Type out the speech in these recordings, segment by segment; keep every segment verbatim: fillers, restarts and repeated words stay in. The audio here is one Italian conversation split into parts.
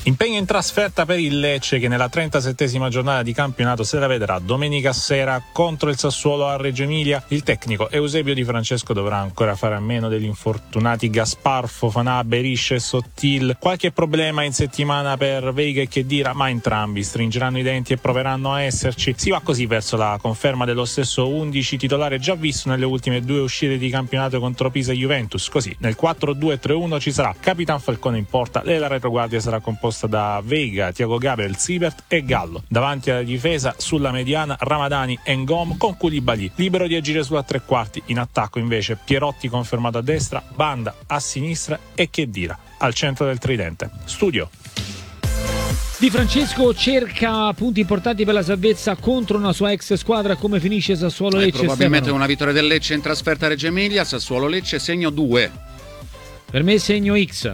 Impegno in trasferta per il Lecce che nella trentasettesima giornata di campionato se la vedrà domenica sera contro il Sassuolo a Reggio Emilia. Il tecnico Eusebio Di Francesco dovrà ancora fare a meno degli infortunati Gaspar, Fofana, Berisce e Sottil. Qualche problema in settimana per Veiga e Khedira, ma entrambi stringeranno i denti e proveranno a esserci. Si va così verso la conferma dello stesso undici titolare già visto nelle ultime due uscite di campionato contro Pisa e Juventus. Così nel quattro due tre uno ci sarà Capitan Falcone in porta e la retroguardia sarà composta da Veiga, Thiago Gabriel, Siebert e Gallo. Davanti alla difesa, sulla mediana, Ramadani e Ngom con Koulibaly libero di agire sulla tre quarti. In attacco invece Pierotti confermato a destra, Banda a sinistra e Khedira al centro del tridente. Studio. Di Francesco cerca punti importanti per la salvezza contro una sua ex squadra. Come finisce Sassuolo-Lecce? Eh, probabilmente Stefano? Una vittoria del Lecce in trasferta a Reggio Emilia. Sassuolo-Lecce segno due. Per me segno X.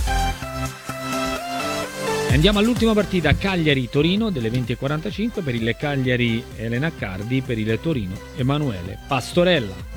Andiamo all'ultima partita, Cagliari-Torino delle venti e quarantacinque. Per il Cagliari Elena Accardi, per il Torino Emanuele Pastorella.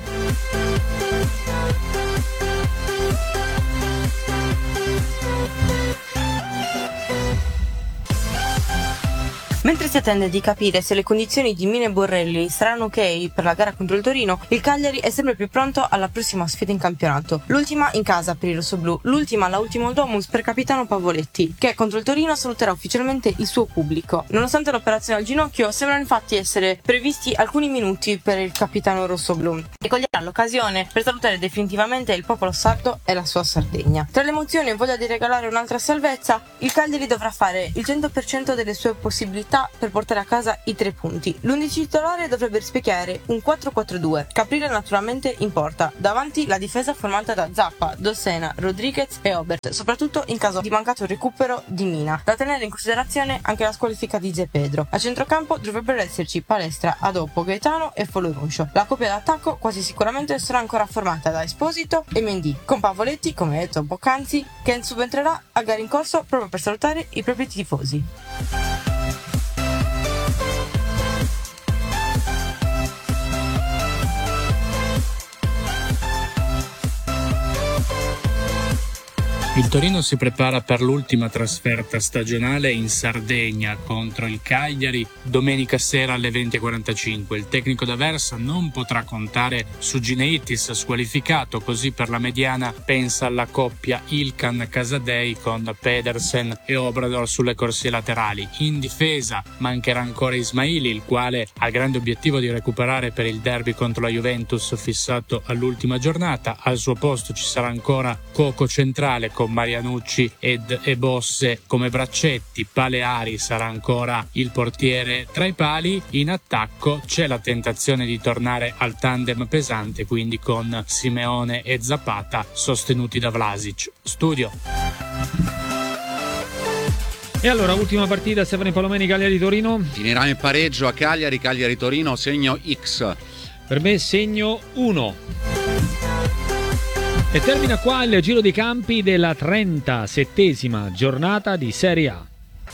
Mentre si attende di capire se le condizioni di Mine Borrelli saranno ok per la gara contro il Torino, il Cagliari è sempre più pronto alla prossima sfida in campionato. L'ultima in casa per i rossoblù, l'ultima alla Ultimo Domus per capitano Pavoletti, che contro il Torino saluterà ufficialmente il suo pubblico. Nonostante l'operazione al ginocchio, sembrano infatti essere previsti alcuni minuti per il capitano rossoblù, e coglierà l'occasione per salutare definitivamente il popolo sardo e la sua Sardegna. Tra le emozioni e voglia di regalare un'altra salvezza, il Cagliari dovrà fare il cento per cento delle sue possibilità per portare a casa i tre punti. L'undici titolare dovrebbe rispecchiare un quattro quattro due. Caprile naturalmente in porta. Davanti la difesa formata da Zappa, Dossena, Rodriguez e Obert, soprattutto in caso di mancato recupero di Mina. Da tenere in considerazione anche la squalifica di Zé Pedro. A centrocampo dovrebbero esserci Palestra, Adopo, Gaetano e Foloruncio. La coppia d'attacco quasi sicuramente sarà ancora formata da Esposito e Mendy, con Pavoletti, come detto poc'anzi, che subentrerà a gara in corso proprio per salutare i propri tifosi. Il Torino si prepara per l'ultima trasferta stagionale in Sardegna contro il Cagliari domenica sera alle venti e quarantacinque. Il tecnico d'Aversa non potrà contare su Gineitis squalificato, così per la mediana pensa alla coppia Ilkan-Casadei con Pedersen e Obrador sulle corsie laterali. In difesa mancherà ancora Ismaili, il quale ha il grande obiettivo di recuperare per il derby contro la Juventus fissato all'ultima giornata. Al suo posto ci sarà ancora Coco centrale con Marianucci ed e Bosse come braccetti. Paleari sarà ancora il portiere tra i pali. In attacco c'è la tentazione di tornare al tandem pesante, quindi con Simeone e Zapata sostenuti da Vlasic. Studio. E allora, ultima partita, Stefano Palomeni, Cagliari-Torino. Finirà in pareggio a Cagliari, Cagliari-Torino, segno X. Per me segno uno. E termina qua il giro dei campi della trentasettesima giornata di Serie A.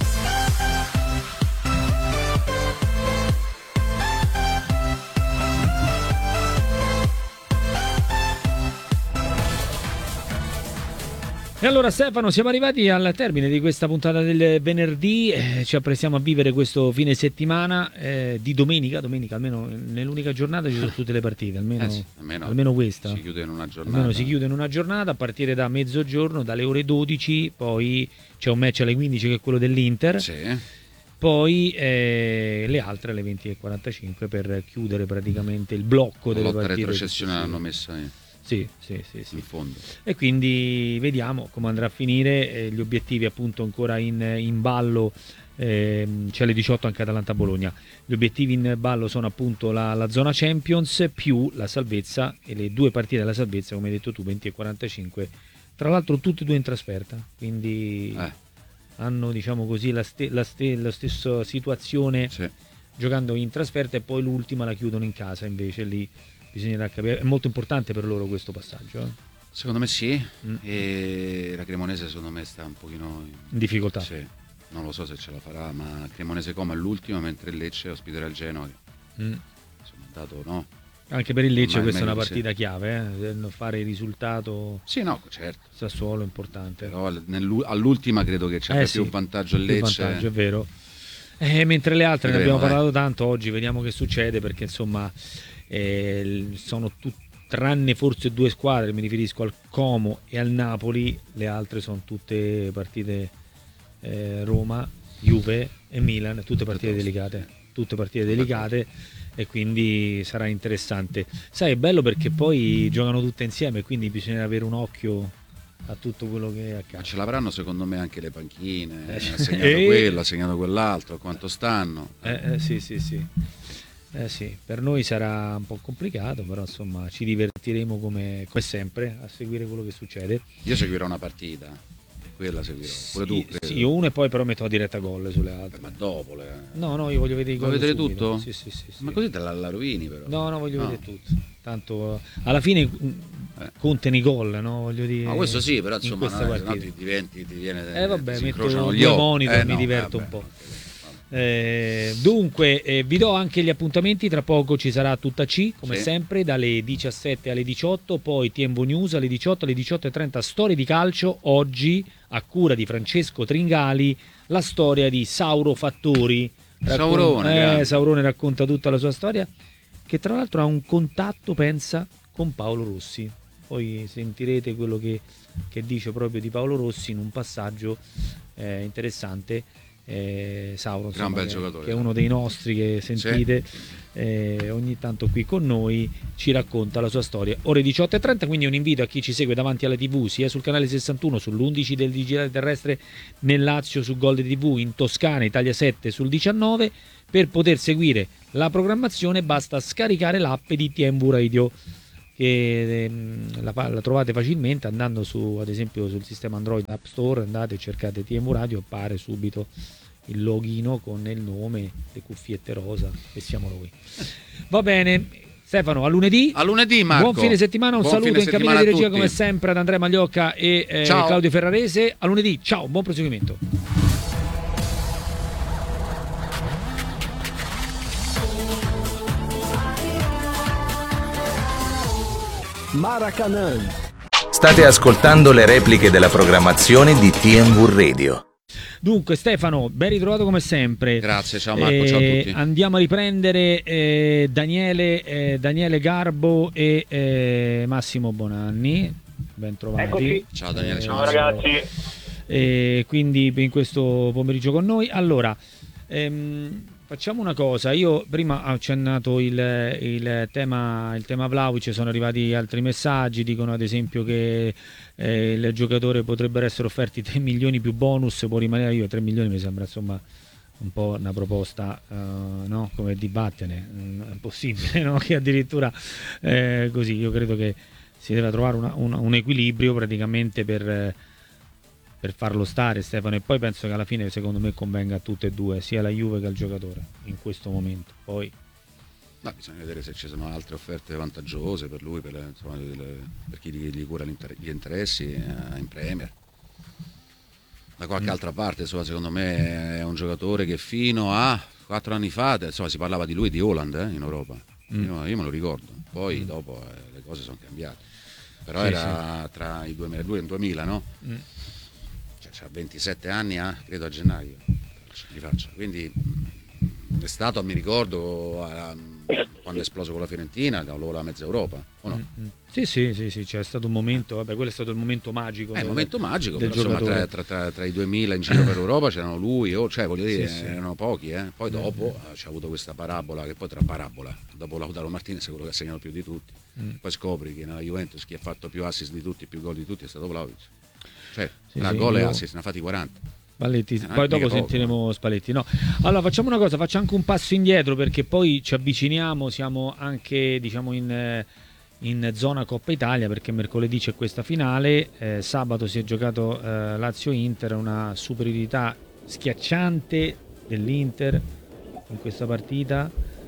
E allora Stefano, siamo arrivati al termine di questa puntata del venerdì, eh, ci apprestiamo a vivere questo fine settimana eh, di domenica, domenica almeno nell'unica giornata ci sono tutte le partite, almeno, eh sì, almeno, almeno questa. Si chiude in una giornata. Almeno si chiude in una giornata a partire da mezzogiorno, dalle ore dodici, poi c'è un match alle quindici che è quello dell'Inter. Sì. Poi eh, le altre alle venti e quarantacinque per chiudere praticamente il blocco delle lotta partite. Retrocessione l'hanno messa in... Sì, sì, sì, sì. in fondo. E quindi vediamo come andrà a finire. Eh, gli obiettivi appunto ancora in, in ballo, ehm, c'è alle diciotto anche Atalanta-Bologna. Gli obiettivi in ballo sono appunto la, la zona Champions più la salvezza, e le due partite della salvezza, come hai detto tu, venti e quarantacinque, tra l'altro tutte e due in trasferta, quindi eh. hanno, diciamo così, la, ste, la, ste, la stessa situazione, sì, giocando in trasferta, e poi l'ultima la chiudono in casa, invece lì bisognerà capire. È molto importante per loro questo passaggio, eh? Secondo me sì, mm. e la Cremonese secondo me sta un pochino in, in difficoltà, sì. Non lo so se ce la farà, ma Cremonese come all'ultima, mentre il Lecce ospiterà il Genoa, mm. insomma, dato no Anche per il Lecce Ma questa è una meglio, partita sì. chiave, eh? Fare il risultato Sì, no, certo. Sassuolo è importante. Però nell'u- all'ultima credo che c'è Eh più sì, vantaggio il più Lecce. vantaggio, è vero. Eh, mentre le altre ne Vedremo, abbiamo parlato eh. tanto oggi, vediamo che succede, perché insomma eh, sono tutte, tranne forse due squadre, mi riferisco al Como e al Napoli, le altre sono tutte partite eh, Roma, Juve e Milan, tutte partite delicate, tutte partite delicate e quindi sarà interessante. Sai, è bello perché poi giocano tutte insieme, quindi bisogna avere un occhio a tutto quello che Ma accade. ce l'avranno secondo me anche le panchine, Eh, ha c- segnato eh. quello, ha segnato quell'altro, quanto stanno. Eh, eh, sì, sì, sì. Eh, sì, per noi sarà un po' complicato, però insomma ci divertiremo come, come sempre a seguire quello che succede. Io seguirò una partita, quella seguirò, pure tu Sì, credo. sì, io una e poi però metto a diretta gol sulle altre. Ma dopo le... No, no, io voglio vedere i Vuoi gol vedere subito. tutto? Sì, sì, sì, sì. Ma così te la, la rovini però. No, no, voglio No. vedere tutto. Tanto alla fine mh, Eh. contano i gol, no? Voglio dire. Ma questo sì, però in insomma questa no, se no partita. ti diventi, ti viene Eh vabbè, ti si metto incrociano due gli occhi. monitor, Eh, mi no, diverto vabbè, un po'. vabbè. Eh, dunque eh, vi do anche gli appuntamenti, tra poco ci sarà tutta C come Sì. sempre dalle diciassette alle diciotto, poi Tiembo News alle diciotto, alle diciotto e trenta storie di calcio. Oggi a cura di Francesco Tringali la storia di Sauro Fattori. Saurone, eh, grande. Saurone racconta tutta la sua storia, che tra l'altro ha un contatto, pensa, con Paolo Rossi. Poi sentirete quello che, che dice proprio di Paolo Rossi in un passaggio eh, interessante. Eh, Sauro, insomma, Gran bel che, giocatore. che è uno dei nostri che sentite eh, ogni tanto qui con noi, ci racconta la sua storia. Ore diciotto e trenta, quindi un invito a chi ci segue davanti alla tivù, sia sul canale sessantuno, sull'undici del digitale terrestre nel Lazio, su Gol tivù, in Toscana, Italia sette sul diciannove. Per poter seguire la programmazione basta scaricare l'app di T M V Radio, che ehm, la, la trovate facilmente andando su, ad esempio sul sistema Android App Store, andate e cercate T M V Radio, appare subito il logino con il nome, le cuffiette rosa e siamo noi. Va bene, Stefano, a lunedì. A lunedì, Marco. Buon fine settimana, un Buon saluto fine in cabina settimana di a regia tutti. come sempre ad Andrea Magliocca e eh, Ciao. Claudio Ferrarese. A lunedì, ciao, buon proseguimento. Maracanã. State ascoltando le repliche della programmazione di T M V Radio. Dunque Stefano, ben ritrovato come sempre. Grazie, ciao Marco, ciao a tutti. Andiamo a riprendere eh, Daniele, eh, Daniele Garbo e eh, Massimo Bonanni. Ben trovati. Eccoci. Ciao Daniele, ciao. Ciao ragazzi. E quindi in questo pomeriggio con noi. Allora, ehm, facciamo una cosa. Io prima ho accennato il, il tema il tema Vlahovic, sono arrivati altri messaggi, dicono ad esempio che eh, il giocatore potrebbero essere offerti tre milioni più bonus, può rimanere. Io tre milioni mi sembra insomma un po' una proposta, uh, no? Come dibattene, mm, è possibile, no? Che addirittura eh, così, io credo che si deve trovare una, una, un equilibrio praticamente per... Eh, per farlo stare, Stefano, e poi penso che alla fine secondo me convenga a tutte e due, sia la Juve che al giocatore in questo momento. Poi Ma bisogna vedere se ci sono altre offerte vantaggiose per lui, per, le- insomma, le- per chi gli, gli cura l'inter- gli interessi eh, in Premier. Da qualche Mm. altra parte, insomma, secondo me è un giocatore che fino a quattro anni fa, insomma, si parlava di lui e di Haaland eh, in Europa. Mm. Io, io me lo ricordo. Poi Mm. dopo eh, le cose sono cambiate. Però Sì, era tra i duemila e il duemila, no? mm. Cioè, c'ha ventisette anni, eh, credo a gennaio, li faccio. Quindi mh, è stato, mi ricordo, ehm, quando è esploso con la Fiorentina, da la mezza Europa, o no? Mm, mm. Sì, sì, sì, sì, c'è stato un momento, vabbè, quello è stato il momento magico. È un del- momento magico, del però insomma, giocatore. tra, tra- tra- tra i duemila in giro per l'Europa c'erano lui, o cioè voglio dire, Sì, sì. erano pochi, eh. Poi dopo eh, c'è avuto questa parabola, che poi tra parabola, dopo Lautaro Martinez è quello che ha segnato più di tutti, Mm. poi scopri che nella Juventus chi ha fatto più assist di tutti, più gol di tutti è stato Vlahovic. Cioè, Sì, tra sì, gol e io- assist ne ha fatti quaranta. Spalletti, Eh, poi mica dopo poco, sentiremo Spalletti. No. Allora facciamo una cosa, facciamo anche un passo indietro perché poi ci avviciniamo, siamo anche diciamo in, eh, in zona Coppa Italia perché mercoledì c'è questa finale, eh, sabato si è giocato eh, Lazio-Inter, una superiorità schiacciante dell'Inter in questa partita.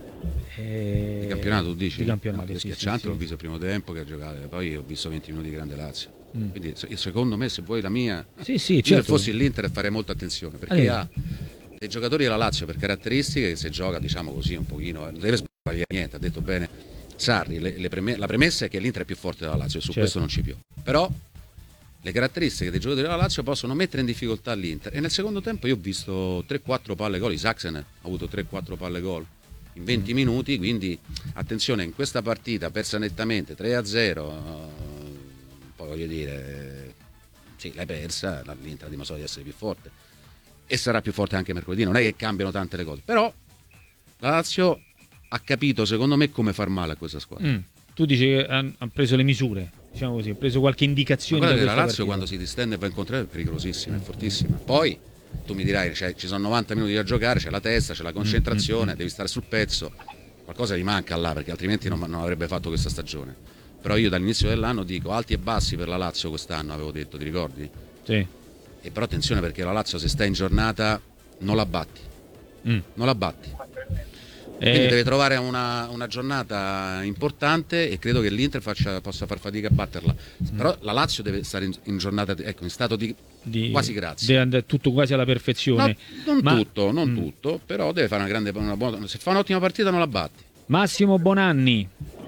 Eh, Di campionato tu dici? Di campionato, No, sì, schiacciante, sì, l'ho sì. visto il primo tempo che ha giocato, poi ho visto venti minuti di grande Lazio. Mm. Quindi se- secondo me, se vuoi la mia, Sì, sì, io certo. se fossi l'Inter farei molta attenzione perché Allora. ha dei giocatori della Lazio per caratteristiche che se gioca diciamo così un pochino, non deve sbagliare niente, ha detto bene Sarri, le, le preme- la premessa è che l'Inter è più forte della Lazio e su Certo. questo non ci più. Però le caratteristiche dei giocatori della Lazio possono mettere in difficoltà l'Inter, e nel secondo tempo io ho visto tre quattro palle gol, Isaacsen ha avuto tre quattro palle gol in venti minuti, quindi attenzione, in questa partita persa nettamente tre a zero, poi voglio dire, sì, l'hai persa, l'Inter ha dimostrato di essere più forte e sarà più forte anche mercoledì, non è che cambiano tante le cose, però la Lazio ha capito secondo me come far male a questa squadra. Mm. Tu dici che hanno preso le misure, diciamo così, ha preso qualche indicazione Ma da guarda che questa la Lazio partita. quando si distende e va incontro è pericolosissima, è fortissima. Poi tu mi dirai, cioè, ci sono novanta minuti da giocare, c'è la testa, c'è la concentrazione, devi stare sul pezzo, qualcosa gli manca là perché altrimenti non, non avrebbe fatto questa stagione. Però io dall'inizio dell'anno dico alti e bassi per la Lazio quest'anno, avevo detto, ti ricordi? Sì. E però attenzione perché la Lazio se sta in giornata non la batti, Mm. non la batti. Quindi Eh, deve trovare una, una giornata importante e credo che l'Inter faccia, possa far fatica a batterla. Però la Lazio deve stare in, in giornata, ecco, in stato di, di- quasi grazie. deve andare tutto quasi alla perfezione. No, non Ma- tutto, non Mm. tutto, però deve fare una grande, una buona, se fa un'ottima partita non la batti. Massimo Bonanni.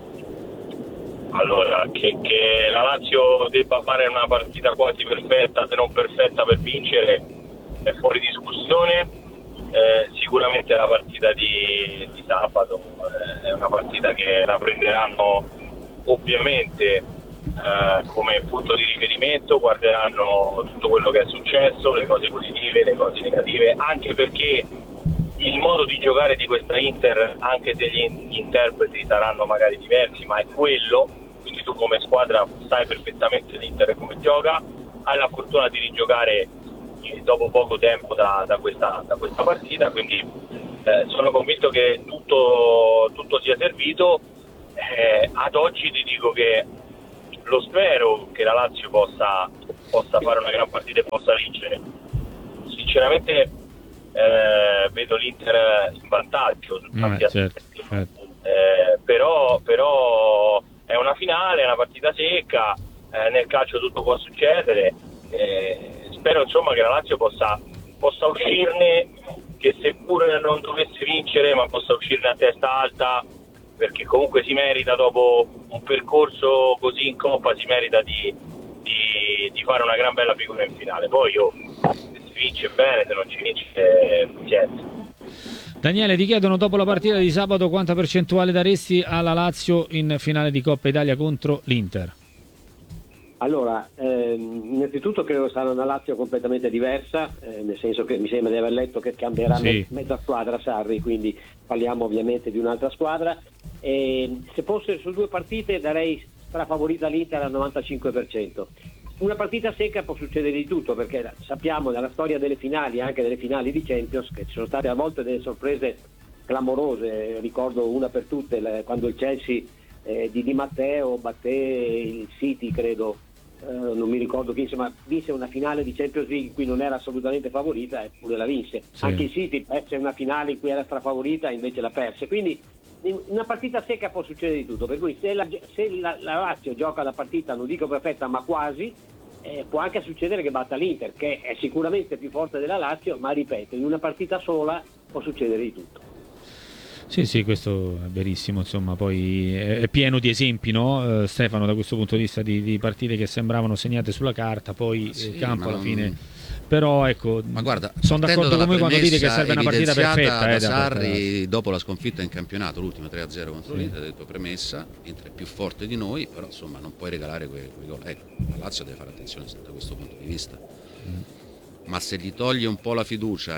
Allora, che, che la Lazio debba fare una partita quasi perfetta, se non perfetta per vincere, è fuori discussione. Eh, sicuramente la partita di, di sabato eh, è una partita che la prenderanno ovviamente eh, come punto di riferimento, guarderanno tutto quello che è successo, le cose positive, le cose negative, anche perché il modo di giocare di questa Inter, anche se gli interpreti saranno magari diversi, ma è quello, quindi tu come squadra sai perfettamente l'Inter come gioca, hai la fortuna di rigiocare dopo poco tempo da, da, questa, da questa partita, quindi eh, sono convinto che tutto, tutto sia servito. Eh, ad oggi ti dico che lo spero che la Lazio possa, possa fare una gran partita e possa vincere. Sinceramente eh, vedo l'Inter in vantaggio su tanti Eh, aspetti. certo, certo. Eh, però, però è una finale, è una partita secca, eh, nel calcio tutto può succedere. Eh, spero insomma che la Lazio possa, possa uscirne, che seppure non dovesse vincere, ma possa uscirne a testa alta, perché comunque si merita, dopo un percorso così in Coppa, si merita di, di, di fare una gran bella figura in finale. Poi io, se si vince bene, se non ci vince, eh, niente. Daniele, ti chiedono dopo la partita di sabato quanta percentuale daresti alla Lazio in finale di Coppa Italia contro l'Inter? Allora, ehm, innanzitutto credo sarà una Lazio completamente diversa, eh, nel senso che mi sembra di aver letto che cambierà Sì. me- mezza squadra Sarri, quindi parliamo ovviamente di un'altra squadra. E se fosse su due partite darei strafavorita l'Inter al novantacinque per cento. Una partita secca può succedere di tutto, perché sappiamo dalla storia delle finali, anche delle finali di Champions, che ci sono state a volte delle sorprese clamorose. Ricordo una per tutte, la- quando il Chelsea eh, di Di Matteo batté il City, credo, eh, non mi ricordo chi, insomma vinse una finale di Champions League in cui non era assolutamente favorita, eppure la vinse. Sì. Anche il City perse una finale in cui era strafavorita e invece la perse, quindi in una partita secca può succedere di tutto, per cui se la, se la, la Lazio gioca la partita, non dico perfetta ma quasi, eh, può anche succedere che batta l'Inter, che è sicuramente più forte della Lazio, ma ripeto, in una partita sola può succedere di tutto. Sì, sì, questo è verissimo, insomma, poi è è pieno di esempi, no? Eh, Stefano, da questo punto di vista, di, di partite che sembravano segnate sulla carta, poi Sì, il campo ma alla non- fine. Però ecco, Ma guarda, sono partendo d'accordo con dalla voi quando dite che premessa serve una partita evidenziata perfetta. da eh, da- Sarri dopo la sconfitta in campionato, l'ultima tre a zero contro Sì. l'Inter, ha detto premessa, l'Inter è più forte di noi, però insomma non puoi regalare quei, quei gol. Ecco, la Lazio deve fare attenzione da questo punto di vista. Ma se gli toglie un po' la fiducia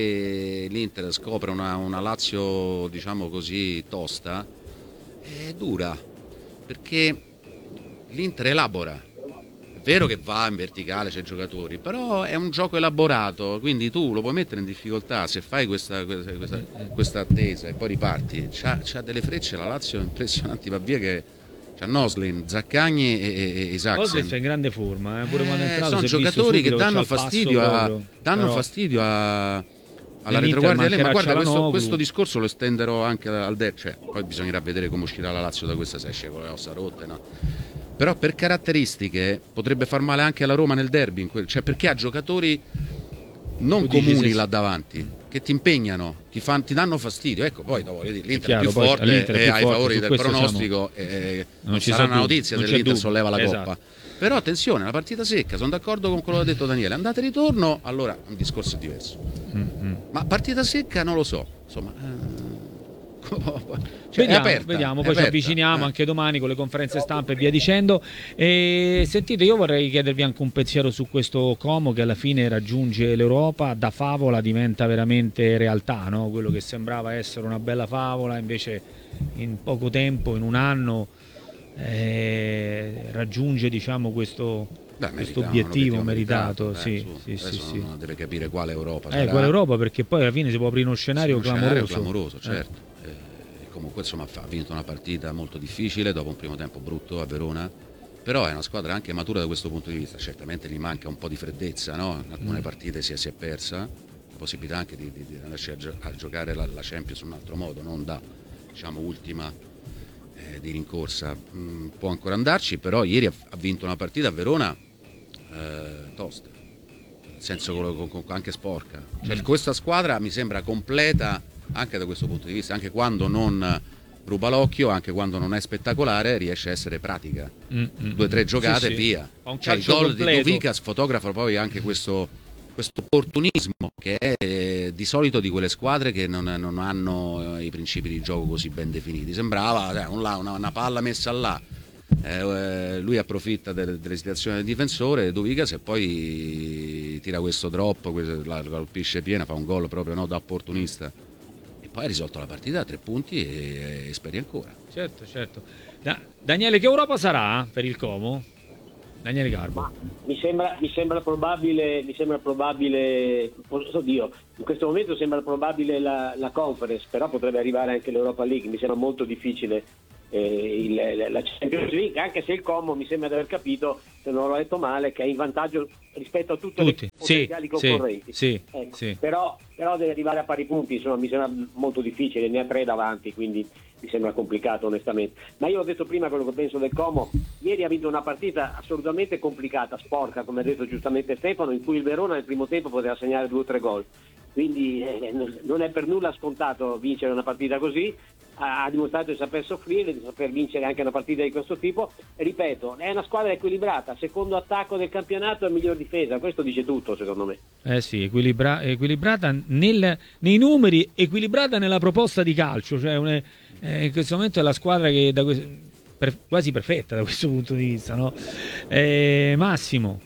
e l'Inter scopre una, una Lazio, diciamo così, tosta, è dura, perché l'Inter elabora. È vero che va in verticale, c'è giocatori, però è un gioco elaborato, quindi tu lo puoi mettere in difficoltà se fai questa, questa, questa, questa attesa e poi riparti. C'ha, c'ha delle frecce la Lazio impressionanti, va via che c'ha Noslin, Zaccagni e, e, e Isaacsen. Osley è in grande forma, eh, pure quando è Eh, entrato sono si è visto giocatori subito che danno c'ha il passo fastidio, a, proprio, danno però- fastidio a, alla Nell'Inter retroguardia di lei. Ma mancherà guarda, questo, Cialanoglu. questo discorso lo estenderò anche al derby, cioè, poi bisognerà vedere come uscirà la Lazio da questa, se esce con le ossa rotte, no? Però per caratteristiche potrebbe far male anche alla Roma nel derby, in quel- cioè perché ha giocatori non tu comuni se... là davanti, che ti impegnano, ti, fan, ti danno fastidio. Ecco, poi dopo l'Inter è, chiaro, più forte l'Inter è più e ai forte, favori del pronostico siamo... e non, non ci sarà una dubbi, notizia se c'è l'Inter dubbio. solleva la Esatto. Coppa. Però attenzione, la partita secca, sono d'accordo con quello che ha detto Daniele, andate e ritorno, allora un discorso è diverso. Mm-hmm. Ma partita secca non lo so, insomma... Eh... cioè, vediamo, è aperta, vediamo. è Poi aperta. ci avviciniamo eh. anche domani con le conferenze stampa e via dicendo. E sentite, io vorrei chiedervi anche un pensiero su questo Como che alla fine raggiunge l'Europa, da favola diventa veramente realtà, no? Quello che sembrava essere una bella favola invece in poco tempo, in un anno, eh, raggiunge, diciamo, questo, Beh, questo obiettivo meritato, meritato sì, eh, sì, sì, sì. Deve capire quale Europa eh, quale Europa, perché poi alla fine si può aprire uno scenario, sì, uno clamoroso. scenario clamoroso, certo. Eh. Eh, comunque insomma ha vinto una partita molto difficile dopo un primo tempo brutto a Verona, però è una squadra anche matura da questo punto di vista. Certamente gli manca un po' di freddezza, no? In alcune mm. partite si è, si è persa la possibilità anche di, di, di andarci a, gio- a giocare la, la Champions in un altro modo, non da, diciamo, ultima eh, di rincorsa. Mm, può ancora andarci, però ieri ha, ha vinto una partita a Verona eh, tosta, nel senso con, con, con, anche sporca. Cioè, questa squadra mi sembra completa anche da questo punto di vista, anche quando non ruba l'occhio, anche quando non è spettacolare, riesce a essere pratica. Mm-hmm. Due o tre giocate, sì, via. Sì. Cioè, il gol di Dovicas fotografa poi anche questo, questo opportunismo che è eh, di solito di quelle squadre che non, non hanno eh, i principi di gioco così ben definiti. Sembrava eh, un là, una, una palla messa là, eh, lui approfitta delle, delle situazioni del difensore Dovicas e poi tira questo drop, la colpisce piena, fa un gol proprio, no, da opportunista. Poi ha risolto la partita a tre punti e, e speri ancora. Certo, certo. Da, Daniele, che Europa sarà per il Como? Daniele Garbo. Ma mi sembra, mi sembra probabile, mi sembra probabile, oddio, in questo momento sembra probabile la, la Conference, però potrebbe arrivare anche l'Europa League. Mi sembra molto difficile eh, il, la Champions League, anche se il Como mi sembra di aver capito, se non l'ho detto male, che è in vantaggio rispetto a tutte Tutti. le potenziali sì, concorrenti. Sì, ecco. sì. Però, però deve arrivare a pari punti, insomma, mi sembra molto difficile, ne ha tre davanti, quindi mi sembra complicato onestamente. Ma io ho detto prima quello che penso del Como. Ieri ha vinto una partita assolutamente complicata, sporca, come ha detto giustamente Stefano, in cui il Verona nel primo tempo poteva segnare due o tre gol. Quindi eh, non è per nulla scontato vincere una partita così. Ha dimostrato di saper soffrire, di saper vincere anche una partita di questo tipo. Ripeto, è una squadra equilibrata, secondo attacco del campionato e miglior difesa, questo dice tutto secondo me. Eh sì, equilibra- equilibrata nel, nei numeri, equilibrata nella proposta di calcio, cioè un, eh, in questo momento è la squadra che da que- per, quasi perfetta da questo punto di vista, no? Eh, Massimo.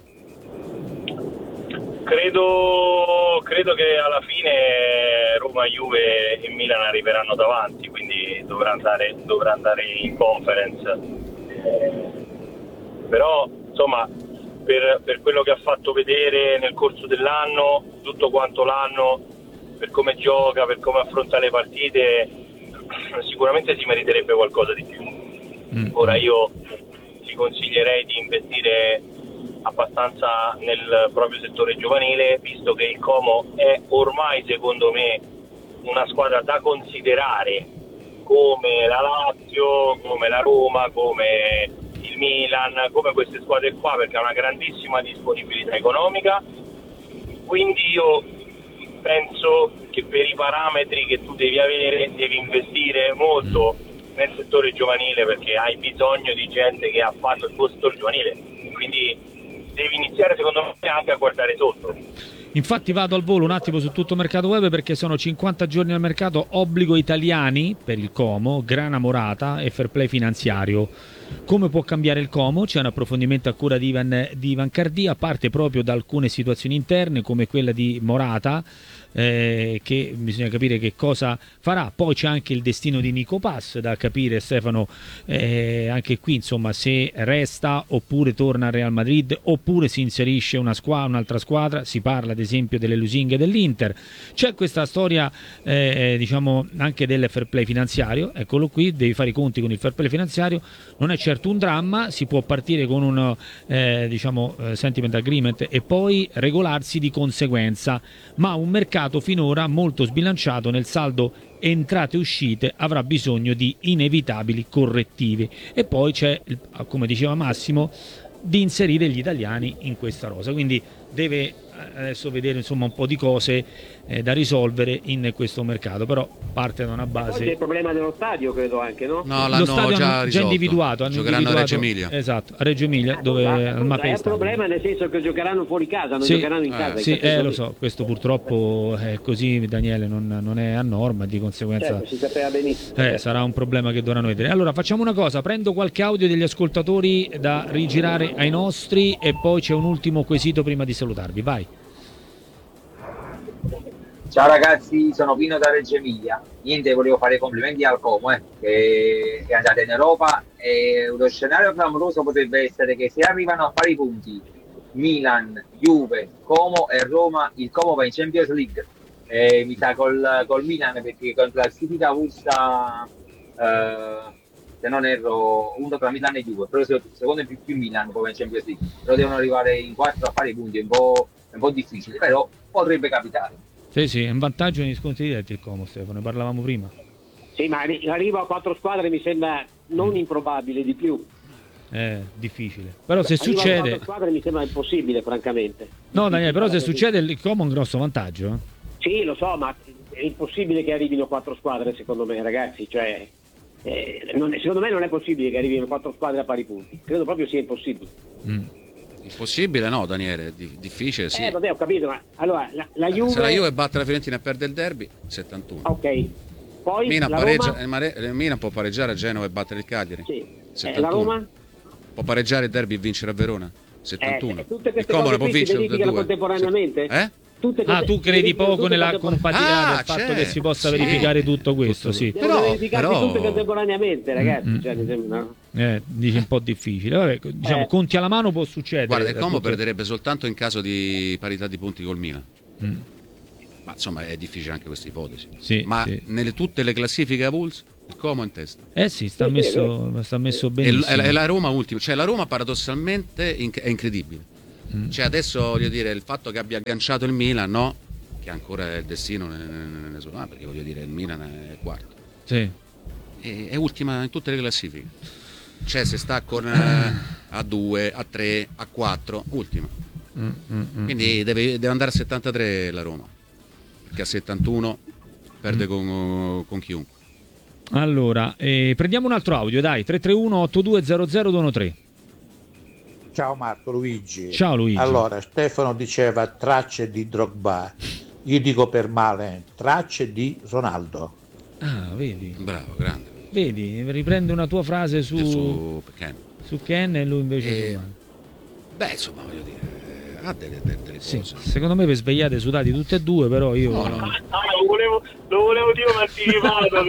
Credo, credo che alla fine Roma, Juve e Milan arriveranno davanti, quindi dovrà andare, dovrà andare in Conference. Eh, però insomma per, per quello che ha fatto vedere nel corso dell'anno, tutto quanto l'anno, per come gioca, per come affronta le partite, sicuramente si meriterebbe qualcosa di più. Mm. Ora io ti consiglierei di investire abbastanza nel proprio settore giovanile, visto che il Como è ormai secondo me una squadra da considerare come la Lazio, come la Roma, come il Milan, come queste squadre qua, perché ha una grandissima disponibilità economica. Quindi io penso che per i parametri che tu devi avere devi investire molto nel settore giovanile, perché hai bisogno di gente che ha fatto il tuo settore giovanile, quindi devi iniziare secondo me anche a guardare sotto. Infatti vado al volo un attimo su tutto mercato web, perché sono cinquanta giorni al mercato, obbligo italiani per il Como, grana morata e fair play finanziario. Come può cambiare il Como? C'è un approfondimento a cura di Ivan, di Ivan Cardì, a parte proprio da alcune situazioni interne come quella di Morata, eh, che bisogna capire che cosa farà. Poi c'è anche il destino di Nico Pass da capire, Stefano, eh, anche qui insomma se resta oppure torna al Real Madrid oppure si inserisce una squa- un'altra squadra. Si parla ad esempio delle lusinghe dell'Inter. C'è questa storia eh, diciamo anche del fair play finanziario, eccolo qui, devi fare i conti con il fair play finanziario. Non è certo un dramma, si può partire con un eh, diciamo eh, sentiment agreement e poi regolarsi di conseguenza, ma un mercato finora molto sbilanciato nel saldo entrate e uscite avrà bisogno di inevitabili correttivi. E poi c'è, come diceva Massimo, di inserire gli italiani in questa rosa, quindi deve adesso vedere insomma un po' di cose eh, da risolvere in questo mercato, però parte da una base. C'è il problema dello stadio, credo anche, no? No, Lo l'hanno stadio già hanno risolto. individuato, hanno Giocheranno individuato, a Reggio Emilia. esatto, a Reggio Emilia, dove Ma, al scusa, Mapei è un Stadium. problema nel senso che giocheranno fuori casa, non Sì, giocheranno in casa. eh, in Sì, quel eh, senso lo lì. so, questo purtroppo è così, Daniele, non, non è a norma, di conseguenza Certo, si sapeva benissimo. eh, sarà un problema che dovranno vedere. Allora facciamo una cosa, prendo qualche audio degli ascoltatori da rigirare ai nostri e poi c'è un ultimo quesito prima di salutarvi, vai. Ciao ragazzi, sono Pino da Reggio Emilia. Niente, volevo fare i complimenti al Como, eh, che è andato in Europa e lo scenario clamoroso potrebbe essere che se arrivano a pari punti Milan, Juve, Como e Roma, il Como va in Champions League. E mi sa col, col Milan perché con classifica Ursa, eh, se non erro, uno tra Milan e Juve, però se- secondo me più, più Milan poi va in Champions League. Però devono arrivare in quattro a pari punti, è un po', è un po' difficile, però potrebbe capitare. Sì, sì, è un vantaggio negli scontri diretti il Como, Stefano, ne parlavamo prima. Sì, ma arri- l'arrivo a quattro squadre mi sembra non improbabile di più. È difficile. Però se Arrivo a succede... quattro squadre mi sembra impossibile, francamente. No, Daniele, però se succede il Como ha un grosso vantaggio. Eh? Sì, lo so, ma è impossibile che arrivino quattro squadre, secondo me, ragazzi. Cioè, eh, non è- secondo me non è possibile che arrivino quattro squadre a pari punti. Credo proprio sia impossibile. Mm. Impossibile no, Daniele, di- difficile sì. Eh, vabbè, ho capito, ma allora la, la Juve. Se la Juve batte la Fiorentina e perde il derby, settantuno. Ok. Poi Milan, la pareggia, Roma. eh, Mare- eh, Milan può pareggiare a Genova e battere il Cagliari. Sì. Eh, settantuno. la Roma? Può pareggiare il derby e vincere a Verona. settantuno. Eh, tutte il queste Como cose ne può qui si vincere tutte e verificano due. contemporaneamente? Eh? Tutte Ah, cose- tu si credi verificano poco tutte nella contemporaneamente. compatibilità Ah, del fatto certo, che si possa sì. verificare tutto questo, sì. Devono Però- verificarsi però- tutte contemporaneamente, ragazzi. Mm, Cioè, mi sembra. Eh, dici un po' difficile. Vabbè, diciamo, Eh. conti alla mano può succedere. Guarda, il da Como tutte- perderebbe soltanto in caso di parità di punti col Milan. Mm. Ma insomma è difficile anche questa ipotesi. Sì, Ma sì. nelle tutte le classifiche a Bulls, il Como è in testa. Eh sì, sta Sì, sì, messo, sta messo E, benissimo. l- e la Roma ultima, cioè la Roma paradossalmente inc- è incredibile. Mm. Cioè adesso voglio dire il fatto che abbia agganciato il Milan, no? Che ancora il destino ne, ne, ne suona, perché voglio dire il Milan è quarto. Sì. E, è ultima in tutte le classifiche. Cioè se sta con eh, a due, a tre, a quattro, ultima. Mm, mm, mm. Quindi deve, deve andare a settantatré la Roma. Perché a settantuno perde Mm. con, con chiunque. Allora, eh, prendiamo un altro audio, dai, tre tre uno otto due zero zero due uno tre. Ciao Marco, Luigi. Ciao Luigi. Allora, Stefano diceva tracce di Drogba. Io dico per male, tracce di Ronaldo. Ah, vedi, Bravo, grande. vedi, riprende una tua frase su, Su, Ken. su Ken e lui invece Eh, su- Beh, insomma, voglio dire, ha delle, delle, delle Sì, cose. secondo me per svegliate sudati tutte e due, però io No, no. Ah, lo volevo, lo volevo dire un anticipato,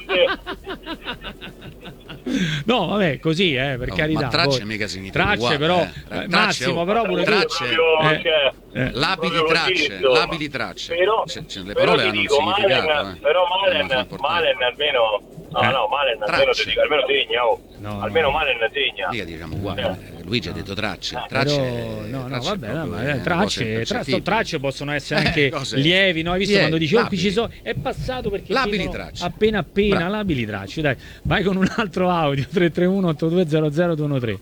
grande. No, vabbè, così, eh, per Oh, carità. ma tracce poi- mica significa Tracce uguale, però, eh. eh, Tracce, Massimo, oh, però pure tu. tracce. Proprio, Eh, cioè, eh. Labili proprio così, tracce, insomma. labili tracce. Però, Cioè, cioè, le però parole ti hanno un dico, significato. Malen, eh. però Sono Malen, importanti. Malen almeno, no, Eh. no, Malen almeno Tracce. ti dico, almeno segna, oh. No, almeno no. Malen segna. Mica diciamo uguale. Eh. Luigi ha detto tracce. Eh, Tracce, Però, no, no, tracce vabbè, no, proprio, ma, eh, eh, cose tracce, tra, impercettibili. tracce possono essere Eh, anche cose- lievi, no? Hai visto Lie- quando dici oh, qui labili. ci sono, è passato perché Labili chiedono tracce. appena appena Bravo. labili tracce, dai, vai con un altro audio tre tre uno otto due zero zero due uno tre.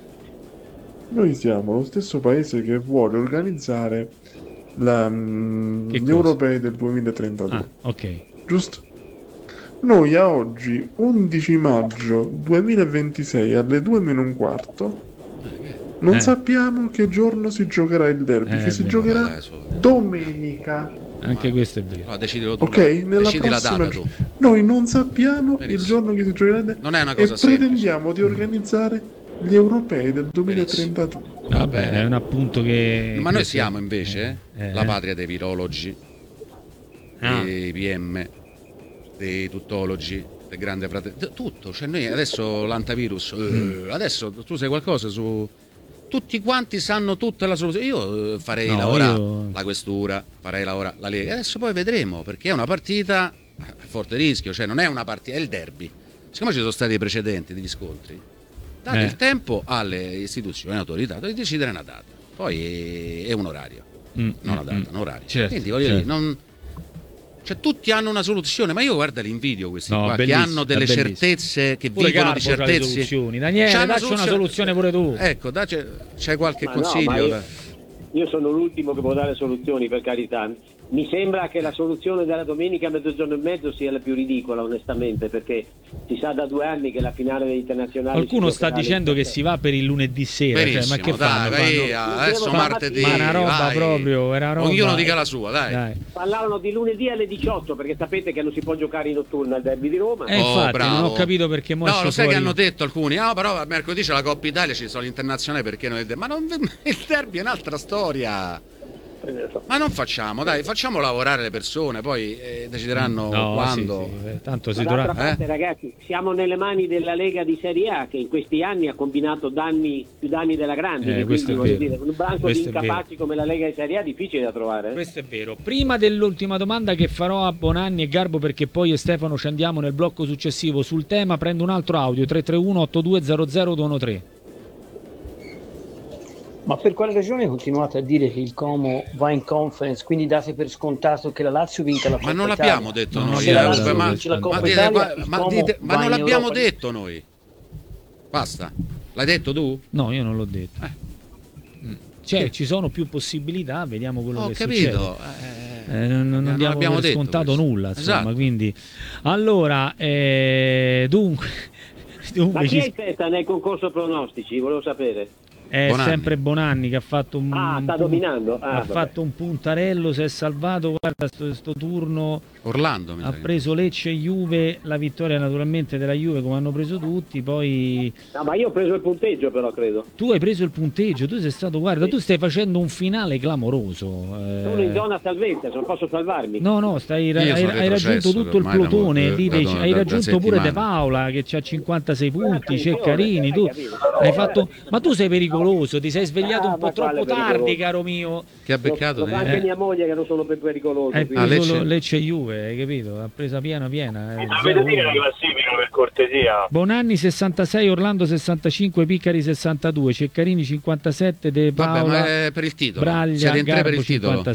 Noi siamo lo stesso paese che vuole organizzare la, mm, Che gli cosa? europei del duemilatrentadue, Ah, ok. giusto? Noi a oggi, undici maggio duemilaventisei alle due meno un quarto, non Eh. sappiamo che giorno si giocherà il derby, Eh, che si beh. giocherà Eh, so- domenica. Anche questo è vero. No, decidilo tu. Ok, nella Decidi la prossima data tu. noi non sappiamo Benissimo. il giorno che si giocherà il derby Non è una e cosa semplice. pretendiamo di organizzare gli europei del duemilatrentadue. Va bene, è un appunto che... Ma noi che- siamo invece eh, la eh. patria dei virologi, Ah. dei P M, dei tuttologi, del grande fratello, t- tutto. Cioè noi adesso l'antivirus, Mm. eh, adesso tu sai qualcosa su... Tutti quanti sanno tutta la soluzione. Io eh, farei No, lavorare io- la questura, farei lavorare la Lega. Adesso poi vedremo, perché è una partita a forte rischio, cioè non è una partita, è il derby. Siccome ci sono stati dei precedenti, degli scontri, date Eh. il tempo alle istituzioni, autorità di decidere una data. Poi è un orario, Mm, non una mm, data, mm. un orario. Certo, Quindi voglio certo. dire, non... cioè, tutti hanno una soluzione, ma io guarda li invidio questi No, qua, che bellissimo, hanno delle è bellissimo. certezze, che Pure vivono Garbo di c'ha le certezze. soluzioni. Daniele, C'ha dacci una soluzione pure tu. Ecco, dacci- c'hai qualche Ma no, consiglio? ma io- da- io sono l'ultimo che può dare soluzioni, per carità. Mi sembra che la soluzione della domenica a mezzogiorno e mezzo sia la più ridicola, onestamente, perché si sa da due anni che la finale degli internazionali... Qualcuno sta dicendo che si va per il lunedì sera, cioè, ma che dai, fanno? vai, Fanno... adesso martedì, ma una roba vai. proprio, era roba... Ognuno dica la sua, dai. dai. Parlavano di lunedì alle diciotto, perché sapete che non si può giocare in notturna al derby di Roma. Eh, Oh, infatti, bravo. non ho capito perché mo No, esce lo sai fuori... che hanno detto alcuni, ah però mercoledì c'è la Coppa Italia, ci sono l'internazionale, perché non è de- ma non il derby è un'altra storia. Ma non facciamo, dai, facciamo lavorare le persone, poi eh, decideranno no, quando. Sì, sì. Tanto si D'altra dovrà... parte, eh? ragazzi, siamo nelle mani della Lega di Serie A, che in questi anni ha combinato danni più danni della Grande. Eh, questo quindi, è voglio vero. dire, un branco Questo di è incapaci come la Lega di Serie A è difficile da trovare. eh. Questo è vero. Prima dell'ultima domanda che farò a Bonanni e Garbo, perché poi io e Stefano ci andiamo nel blocco successivo sul tema, prendo un altro audio tre tre uno otto due zero zero due uno tre. Ma per quale ragione continuate a dire che il Como va in conference, quindi date per scontato che la Lazio vinca la Coppa Ma non Italia? l'abbiamo detto Ma noi, se la eh, Lazio ma, vince la ma Coppa dite- Italia, ma- il ma Como dite- ma va non in l'abbiamo Europa. detto noi. Basta. L'hai detto tu? No, io non l'ho detto. Eh. Cioè, Che- ci sono più possibilità, vediamo quello Ho che capito. succede. Eh, non, non non diamo abbiamo per detto scontato questo. nulla, insomma, Esatto. quindi allora eh, dunque, dunque Ma chi ci- è in testa nel concorso pronostici? Volevo sapere. è Bonanni. sempre Bonanni che ha fatto un, Ah, un sta pun- dominando. Ah, ha vabbè. fatto un puntarello, si è salvato, guarda sto, sto turno Orlando mi ha sa che- preso Lecce e Juve, la vittoria naturalmente della Juve come hanno preso tutti, poi No, ma io ho preso il punteggio, però credo. tu hai preso il punteggio, tu sei stato, guarda, tu stai facendo un finale clamoroso. eh. Sono in zona salvezza, non posso salvarmi. No, no, stai, Io hai, sono hai retrocesso raggiunto tutto il ormai da plotone, mo- lì da- dei- da- hai da raggiunto pure settimane. De Paola che ha cinquantasei punti, attenzione, Ceccarini, tu hai capito. hai fatto, ma tu sei pericoloso, ti sei svegliato Ah, un po' ma quale troppo tardi, pericoloso? caro mio. Che ha beccato? Lo fa eh? anche mia moglie che non sono per pericoloso. Hai quindi- preso Lecce? Lecce e Juve, hai capito? Ha presa piena piena. eh, Mi zero sapete dire la uno. classifica per cortesia? Bonanni sessantasei, Orlando sessantacinque, Piccari sessantadue, Ceccarini cinquantasette, De Vabbè, Paola, ma è per il titolo. Braglia, Siete in tre per Garbo il titolo.